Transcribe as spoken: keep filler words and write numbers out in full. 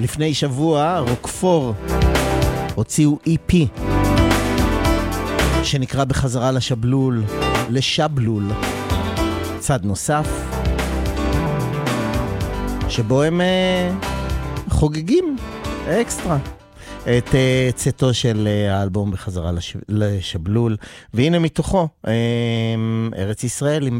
לפני שבוע רוקפור הוציאו אי פי שנקרא בחזרה לשבלול, לשבלול, צד נוסף שבו הם חוגגים אקסטרה את צאתו של האלבום בחזרה לש... לשבלול, והנה מתוכו ארץ ישראל עם